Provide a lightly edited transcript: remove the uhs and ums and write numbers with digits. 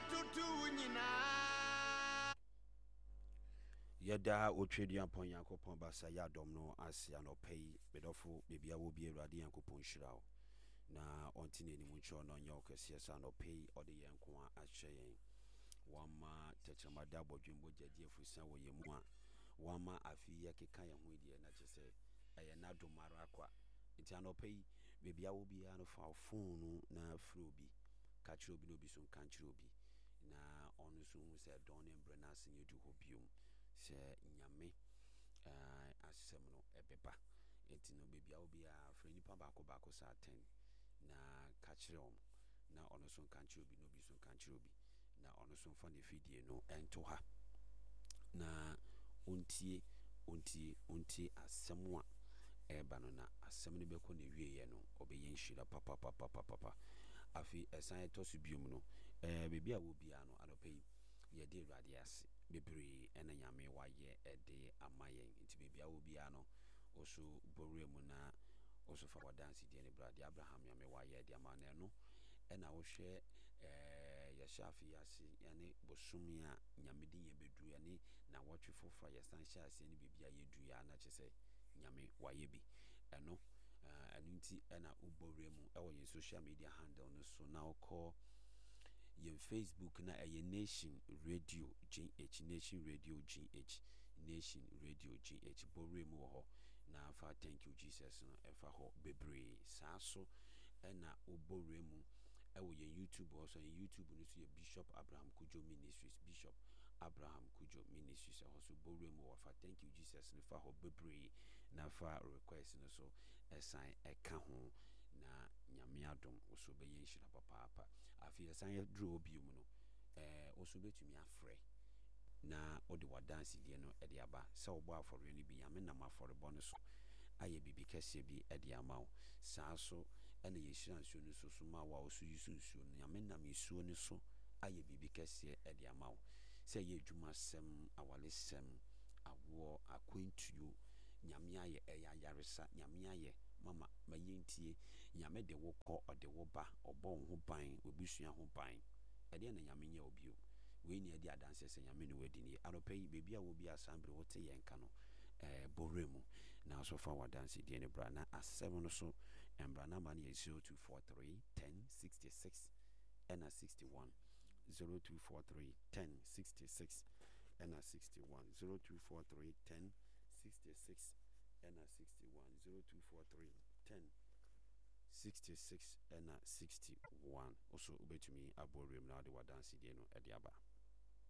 Yada otwedi ampon yankopon basa ya dom no ase anopei bedofo bebia wo bi awurade yankopon hyirawo na ontine ni muncho no nya okese sa anopei ode yenko a ahye yen wama techamada bodwembo jadie fusan wo yemu a wama afi ya keka ye ho die na kyese eye na domara akwa nti anopei bebia wo bi ya no fa phone na frobi ka kire obi no bi so kan kire obi na onu so hu se don embre na asenye du hobium se nyame asem no ebeba enti no bebia obi a frɛ nipa baako sa 10 na ka kire om na ono so kan kire obi no bi so kan kire obi na ono so fa ne fidie no ento ha na ontie asem a eba no na asem ne beko ne wieye no obeye nhira papa afi esan etosu biom no bebia wo bia no anopei ye de awurade ase bebre ena nyame waye ede amayen nti bebia wo bia no oso boremu na oso fa wadansi de ne brade Abraham nyame waye ede amane no ena wo hwe ya shafi yase yane bosumia nyame din ye bedu yane na wotwe fofa ya san shase ne bebia ye du ya na kyese nyame waye bi eno nti ena uboremu ewo ye social media handle no so na okọ yen Facebook na Nation Radio GH Nation Radio GH Nation Radio GH boremu ho na fa thank you Jesus no efa ho bebre saa so ena uboremu ewo yen YouTube also yen YouTube no so ye Bishop Abraham Kujo Ministries Bishop Abraham Kujo Ministries also boremu fa thank you Jesus no fa ho bebre na fa request no so esan eka ho na nyame adom oso be yen hira papa afi esan ye draw biom no oso betumi afrɛ na odi wadansi die no ede aba se obo afore ni bi nyame nam afore bo no so aye bibi kese bi ede amawo saa so ene ye hira nsuo no so ma wa oso yusu nsuo no nyame nam nsuo no so aye bibi kese ede amawo se ye dwuma sem awale sem awo akwentuo nyame aye eyayaresa nyame aye mama mayentie nyame de wo kɔ ɔde wo ba ɔbɔ ho ban obusua ho ban ɛde na nyame nya obio we ni ade adanse se nyame ne wadi ni anopai bebia wo bi asambre wo te yenka no boremu na so fa wadanse de ne bra na asɛm no so embra na ma ne 0243 1066 ɛna 61 0243 1066 ɛna 61 0243 1066 ɛna 61 0243 1066 ɛna 61 also ubetumi aborem na de wadanse de no ɛde aba